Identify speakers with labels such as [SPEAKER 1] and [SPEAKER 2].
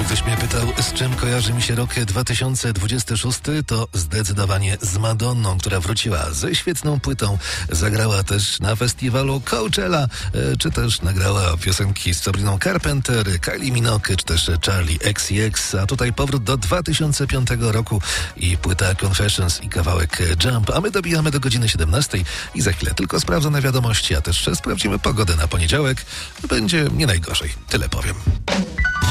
[SPEAKER 1] Ktoś mnie pytał, z czym kojarzy mi się rok 2026, to zdecydowanie z Madonną, która wróciła ze świetną płytą. Zagrała też na festiwalu Coachella, czy też nagrała piosenki z Sabriną Carpenter, Kylie Minogue, czy też Charlie XCX. A tutaj powrót do 2005 roku i płyta Confessions i kawałek Jump. A my dobijamy do godziny 17 i za chwilę tylko sprawdzone wiadomości, a też sprawdzimy pogodę na poniedziałek. Będzie nie najgorzej, tyle powiem.